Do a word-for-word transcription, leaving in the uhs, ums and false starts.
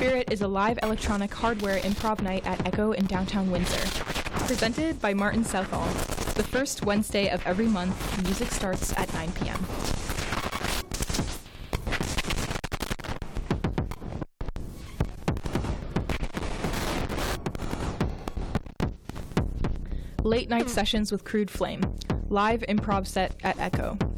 Spirit is a live electronic hardware improv night at Echo in downtown Windsor. Presented by Martin Southall. The first Wednesday of every month, music starts at nine p.m. Late night sessions with Crude Flame. Live improv set at Echo.